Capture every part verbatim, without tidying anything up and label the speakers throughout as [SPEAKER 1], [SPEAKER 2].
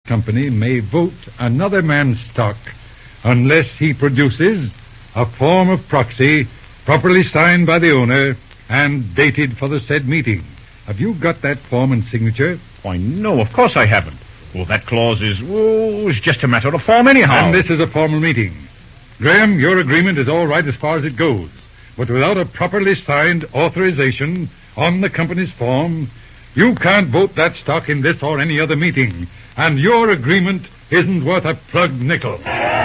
[SPEAKER 1] company may vote another man's stock unless he produces a form of proxy properly signed by the owner and dated for the said meeting. Have you got that form and signature?
[SPEAKER 2] Why, no, of course I haven't. Well, that clause is, oh, it's just a matter of form anyhow.
[SPEAKER 1] And this is a formal meeting. Graham, your agreement is all right as far as it goes. But without a properly signed authorization on the company's form, you can't vote that stock in this or any other meeting. And your agreement isn't worth a plugged nickel.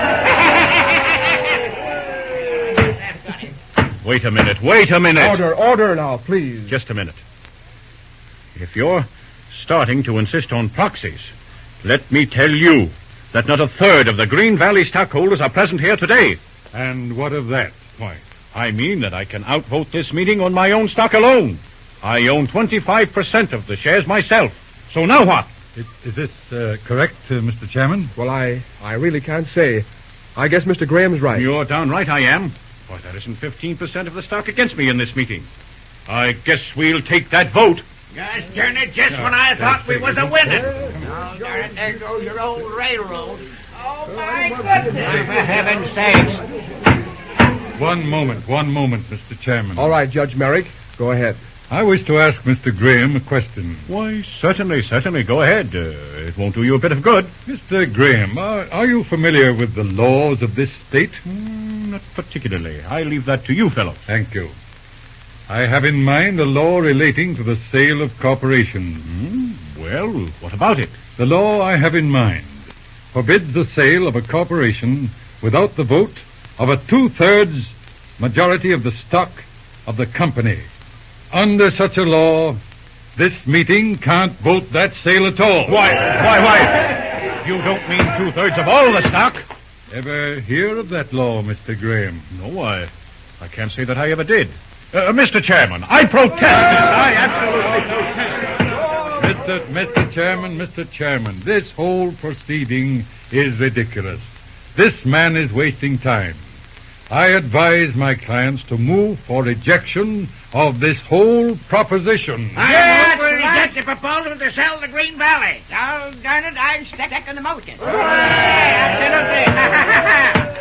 [SPEAKER 2] Wait a minute, wait a minute.
[SPEAKER 3] Order, order now, please.
[SPEAKER 2] Just a minute. If you're starting to insist on proxies, let me tell you that not a third of the Green Valley stockholders are present here today.
[SPEAKER 1] And what of that?
[SPEAKER 2] Why, I mean that I can outvote this meeting on my own stock alone. I own twenty-five percent of the shares myself. So now what?
[SPEAKER 1] Is, is this uh, correct, uh, Mister Chairman?
[SPEAKER 3] Well, I, I really can't say. I guess Mister Graham's right.
[SPEAKER 2] You're darn right I am. Why, there isn't fifteen percent of the stock against me in this meeting. I guess we'll take that vote.
[SPEAKER 4] Gosh darn it, just when I thought we was a winning. Oh, darn it, there goes your old railroad. Oh, my goodness. For heaven's sakes.
[SPEAKER 1] One moment, one moment, Mister Chairman.
[SPEAKER 3] All right, Judge Merrick, go ahead.
[SPEAKER 1] I wish to ask Mister Graham a question.
[SPEAKER 2] Why, certainly, certainly. Go ahead. Uh, it won't do you a bit of good.
[SPEAKER 1] Mister Graham, are, are you familiar with the laws of this state?
[SPEAKER 2] Mm, not particularly. I leave that to you, fellow.
[SPEAKER 1] Thank you. I have in mind a law relating to the sale of corporations.
[SPEAKER 2] Mm, well, what about it?
[SPEAKER 1] The law I have in mind forbids the sale of a corporation without the vote of a two-thirds majority of the stock of the company. Under such a law, this meeting can't vote that sale at all.
[SPEAKER 2] Why, why, why? You don't mean two-thirds of all the stock?
[SPEAKER 1] Ever hear of that law, Mister Graham?
[SPEAKER 2] No, I, I can't say that I ever did. Uh, Mister Chairman, I protest. I absolutely protest.
[SPEAKER 1] Mister Mister Chairman, Mister Chairman, this whole proceeding is ridiculous. This man is wasting time. I advise my clients to move for rejection of this whole proposition.
[SPEAKER 4] I move for reject the proposal to sell the Green Valley. Oh, darn it, I'm second the motion. Absolutely.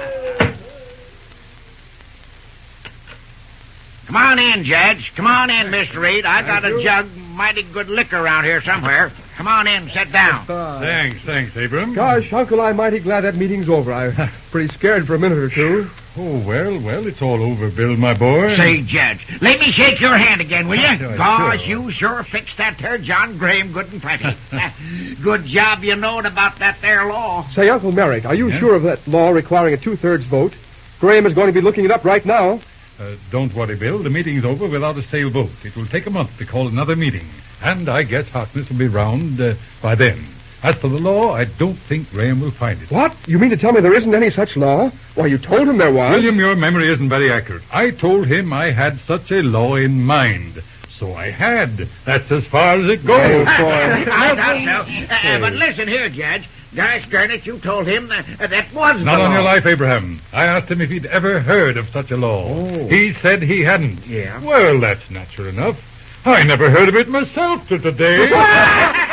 [SPEAKER 4] Come on in, Judge. Come on in, Mister Reed. I got a jug mighty good liquor around here somewhere. Come on in, sit down.
[SPEAKER 1] Thanks, thanks, Abram.
[SPEAKER 3] Gosh, Uncle, I'm mighty glad that meeting's over. I was pretty scared for a minute or two.
[SPEAKER 1] Oh, well, well, it's all over, Bill, my boy.
[SPEAKER 4] Say, Judge, let me shake your hand again, will you?
[SPEAKER 1] Sure,
[SPEAKER 4] Gosh,
[SPEAKER 1] sure.
[SPEAKER 4] you sure fixed that there John Graham good and plenty. Good job you knowed about that there law.
[SPEAKER 3] Say, Uncle Merrick, are you
[SPEAKER 1] Yeah?
[SPEAKER 3] sure of that law requiring a two-thirds vote? Graham is going to be looking it up right now.
[SPEAKER 1] Uh, don't worry, Bill. The meeting's over without a sale vote. It will take a month to call another meeting. And I guess Harkness will be round uh, by then. As for the law, I don't think Graham will find it.
[SPEAKER 3] What? You mean to tell me there isn't any such law? Why, you told him there was.
[SPEAKER 1] William, your memory isn't very accurate. I told him I had such a law in mind. So I had. That's as far as it goes.
[SPEAKER 3] Oh, boy.
[SPEAKER 4] I thought so. Uh, but listen here, Judge. Gosh darn it, you told him that uh, that was
[SPEAKER 1] Not
[SPEAKER 4] the
[SPEAKER 1] on
[SPEAKER 4] law.
[SPEAKER 1] your life, Abraham. I asked him if he'd ever heard of such a law.
[SPEAKER 3] Oh.
[SPEAKER 1] He said he hadn't.
[SPEAKER 4] Yeah.
[SPEAKER 1] Well, that's natural enough. I never heard of it myself till today.